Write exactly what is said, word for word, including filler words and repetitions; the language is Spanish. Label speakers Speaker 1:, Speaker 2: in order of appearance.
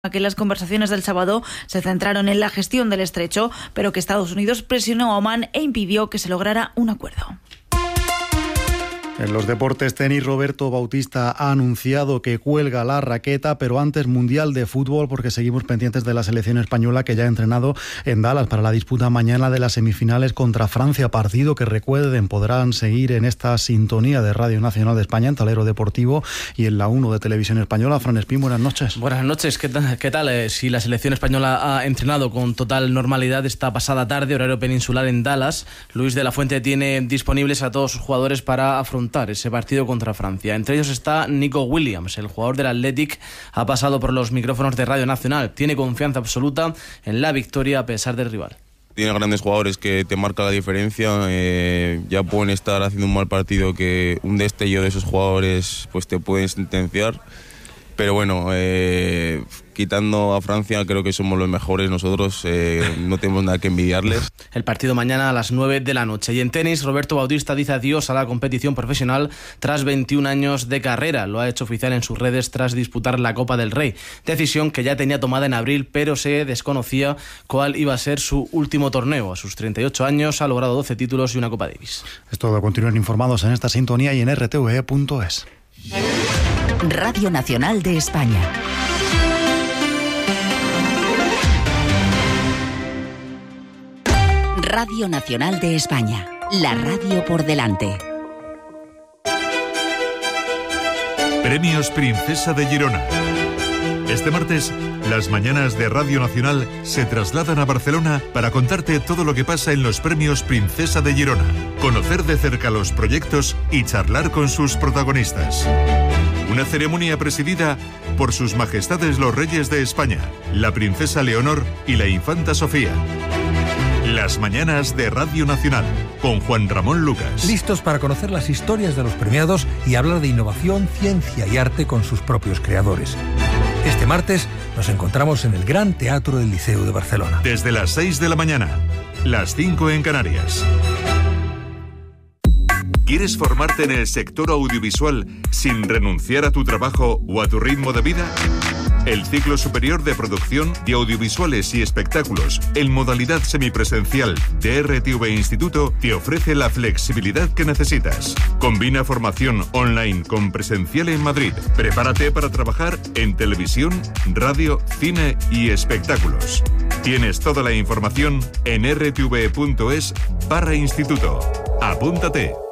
Speaker 1: que las conversaciones del sábado se centraron en la gestión del estrecho, pero que Estados Unidos presionó a Omán e impidió que se lograra un acuerdo.
Speaker 2: En los deportes, tenis, Roberto Bautista ha anunciado que cuelga la raqueta, pero antes Mundial de Fútbol, porque seguimos pendientes de la selección española que ya ha entrenado en Dallas para la disputa mañana de las semifinales contra Francia, partido que recuerden podrán seguir en esta sintonía de Radio Nacional de España, en Tablero Deportivo y en la uno de Televisión Española. Fran Espín, buenas noches.
Speaker 3: Buenas noches, ¿qué tal? ¿Qué tal? Eh, si la selección española ha entrenado con total normalidad esta pasada tarde, horario peninsular en Dallas, Luis de la Fuente tiene disponibles a todos sus jugadores para afrontar ese partido contra Francia. Entre ellos está Nico Williams, el jugador del Athletic, ha pasado por los micrófonos de Radio Nacional. Tiene confianza absoluta en la victoria a pesar del rival.
Speaker 4: Tiene grandes jugadores que te marcan la diferencia. Eh, ya pueden estar haciendo un mal partido que un destello de esos jugadores pues te pueden sentenciar. Pero bueno, eh, quitando a Francia, creo que somos los mejores nosotros, eh, no tenemos nada que envidiarles.
Speaker 3: El partido mañana a las nueve de la noche. Y en tenis, Roberto Bautista dice adiós a la competición profesional tras veintiún años de carrera. Lo ha hecho oficial en sus redes tras disputar la Copa del Rey. Decisión que ya tenía tomada en abril, pero se desconocía cuál iba a ser su último torneo. A sus treinta y ocho años ha logrado doce títulos y una Copa Davis.
Speaker 2: Es todo. Continúen informados en esta sintonía y en r t v e punto es.
Speaker 5: Radio Nacional de España. Radio Nacional de España. La radio por delante.
Speaker 6: Premios Princesa de Girona. Este martes, las mañanas de Radio Nacional se trasladan a Barcelona para contarte todo lo que pasa en los Premios Princesa de Girona, conocer de cerca los proyectos y charlar con sus protagonistas. Una ceremonia presidida por sus majestades los reyes de España, la princesa Leonor y la infanta Sofía. Las mañanas de Radio Nacional, con Juan Ramón Lucas.
Speaker 7: Listos para conocer las historias de los premiados y hablar de innovación, ciencia y arte con sus propios creadores. Este martes nos encontramos en el Gran Teatro del Liceo de Barcelona.
Speaker 6: Desde las seis de la mañana, las cinco en Canarias. ¿Quieres formarte en el sector audiovisual sin renunciar a tu trabajo o a tu ritmo de vida? El ciclo superior de producción de audiovisuales y espectáculos en modalidad semipresencial de R T V Instituto te ofrece la flexibilidad que necesitas. Combina formación online con presencial en Madrid. Prepárate para trabajar en televisión, radio, cine y espectáculos. Tienes toda la información en r t v punto es barra instituto. Apúntate.